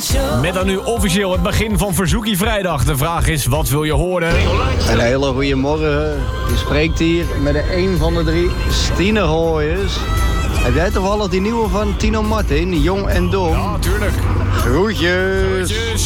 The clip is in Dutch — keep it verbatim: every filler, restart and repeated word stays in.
Met dan nu officieel het begin van Verzoekie Vrijdag. De vraag is, wat wil je horen? Een hele goede morgen. Je spreekt hier met de een van de drie Stine Gooiers. Heb jij toevallig die nieuwe van Tino Martin, Jong en Dom? Ja, tuurlijk. Groetjes. Groetjes.